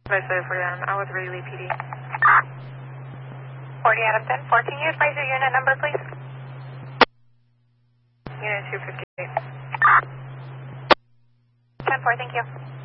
Mostly 40 I'm with Ridley PD. 40 out of 10. 14, you advise your unit number, please? Unit 258. 10-4, thank you.